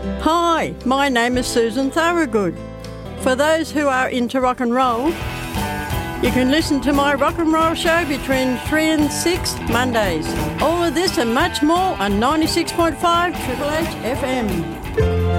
Hi, my name is Susan Thorogood. For those who are into rock and roll, you can listen to my rock and roll show between 3 and 6 Mondays. All of this and much more on 96.5 Triple H FM.